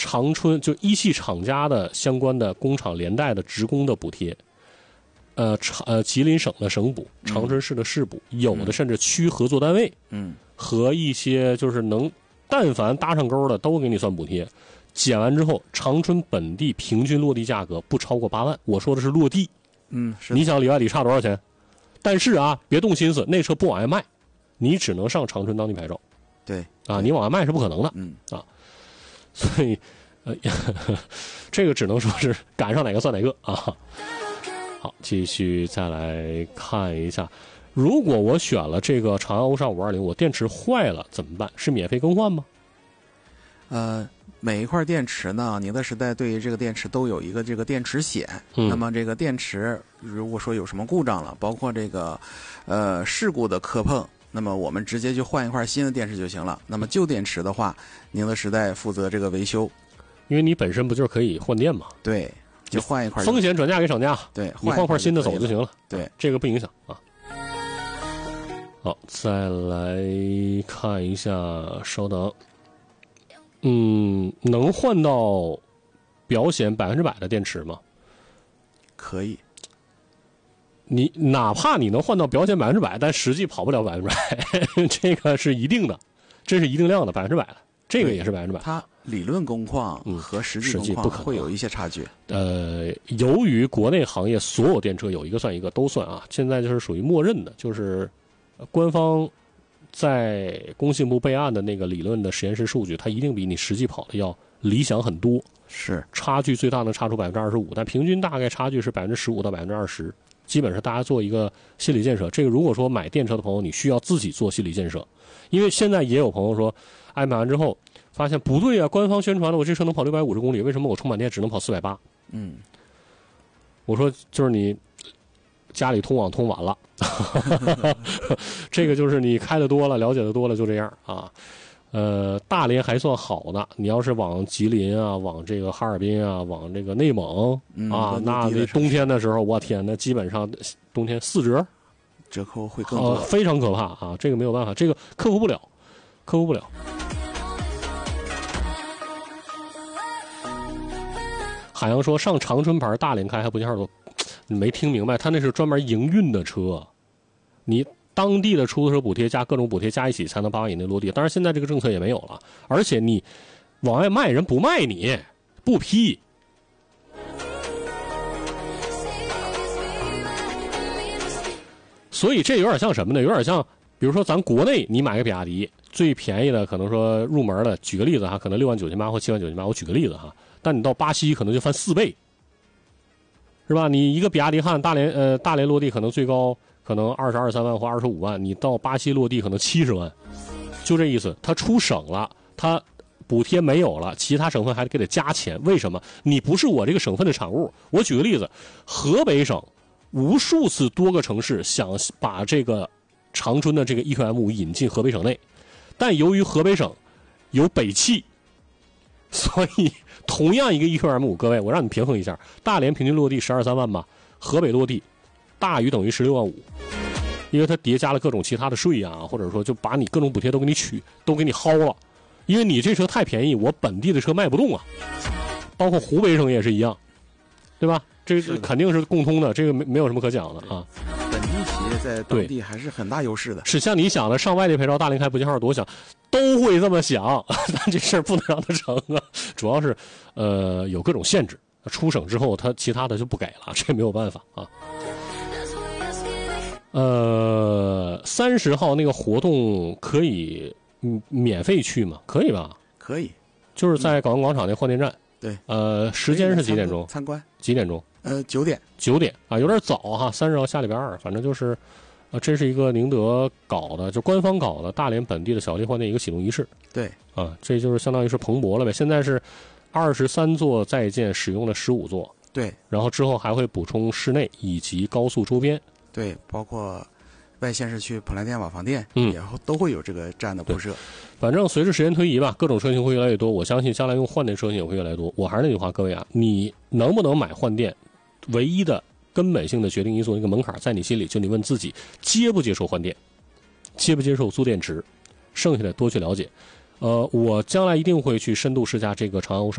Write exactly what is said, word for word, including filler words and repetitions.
长春就一汽厂家的相关的工厂连带的职工的补贴，呃长呃吉林省的省补，长春市的市补，嗯、有的甚至区合作单位，嗯，和一些就是能但凡搭上钩的都给你算补贴。减完之后，长春本地平均落地价格不超过八万。我说的是落地， 嗯，是你想里外里差多少钱？但是啊，别动心思，那车不往外卖，你只能上长春当地牌照。 对啊，你往外卖是不可能的。 嗯啊，所以呃，这个只能说是赶上哪个算哪个啊。好，继续再来看一下，如果我选了这个长安欧尚五二零，我电池坏了怎么办？是免费更换吗？ 呃，每一块电池呢，宁德时代对于这个电池都有一个这个电池险。嗯、那么这个电池如果说有什么故障了，包括这个呃事故的磕碰，那么我们直接就换一块新的电池就行了。那么旧电池的话，宁德时代负责这个维修， 因为你本身不就是可以换电吗？ 对，就换一块， 风险转嫁给厂家。 对， 你换块新的走就行了。 对， 啊、这个不影响啊。好，再来看一下，稍等。嗯，能换到表显百分之百的电池吗？ 可以。 你哪怕你能换到表显百分之百，但实际跑不了百分之百，这个是一定的，这是一定量的百分之百的，这个也是百分之百。 它理论工况和实际工况会有一些差距。 呃，由于国内行业所有电车有一个算一个都算啊，现在就是属于默认的，就是官方在工信部备案的那个理论的实验室数据，它一定比你实际跑的要理想很多。 是， 差距最大能差出百分之二十五，但平均大概差距是百分之十五到百分之二十。基本上大家做一个心理建设。这个如果说买电车的朋友，你需要自己做心理建设，因为现在也有朋友说，哎，买完之后发现不对啊，官方宣传的我这车能跑六百五十公里，为什么我充满电只能跑四百八？嗯，我说就是你家里通网通晚了，这个就是你开的多了，了解的多了就这样啊。呃，大连还算好呢，你要是往吉林啊，往这个哈尔滨啊，往这个内蒙、嗯、啊，那那冬天的时候，我天，那基本上冬天四折， 折扣会更多、 呃，非常可怕啊！这个没有办法，这个克服不了，克服不了。海洋说上长春牌大连开还不叫多，你没听明白，他那是专门营运的车，你当地的出租车补贴加各种补贴加一起才能八万以内落地。当然现在这个政策也没有了，而且你往外卖人不卖你，不批。所以这有点像什么呢？有点像比如说咱国内你买个比亚迪最便宜的可能说入门的，举个例子哈，可能六万九千八或七万九千八，我举个例子哈，但你到巴西可能就翻四倍，是吧？你一个比亚迪汉大连呃大连落地可能最高可能二十二三万或二十五万，你到巴西落地可能七十万，就这意思。他出省了，他补贴没有了，其他省份还给他加钱，为什么？你不是我这个省份的产物。我举个例子，河北省无数次多个城市想把这个长春的这个 E Q M 五引进河北省内，但由于河北省有北汽，所以同样一个 E Q M 五，各位我让你平衡一下，大连平均落地十二三万吧，河北落地大于等于十六万五，因为它叠加了各种其他的税啊，或者说就把你各种补贴都给你取，都给你薅了，因为你这车太便宜，我本地的车卖不动啊，包括湖北省也是一样，对吧？这个肯定是共通的，这个没没有什么可讲的啊。 本地企业在当地还是很大优势的。 是像你想的，上外地牌照大连开不限号多想，都会这么想，但这事儿不能让它成啊。主要是呃有各种限制，出省之后它其他的就不给了，这没有办法啊。呃，三十号那个活动可以嗯免费去吗？可以吧？ 可以， 就是在港湾广场那换电站。 对， 呃，时间是几点钟？ 参观几点钟？ 呃，九点。 九点啊，有点早哈。三十号下礼拜二，反正就是，呃，这是一个宁德搞的，就官方搞的大连本地的小力换电一个启动仪式。 对， 啊，这就是相当于是蓬勃了呗。现在是二十三座在建，使用了十五座。 对， 然后之后还会补充室内以及高速周边。 对，包括外县市区蓬莱电、瓦房店，嗯，然后都会有这个站的铺设。 反正随着时间推移吧，各种车型会越来越多，我相信将来用换电车型也会越来越多。我还是那句话，各位啊，你能不能买换电，唯一的根本性的决定因素，那个门槛在你心里，就你问自己接不接受换电，接不接受租电池，剩下的多去了解。呃，我将来一定会去深度试驾这个长安欧尚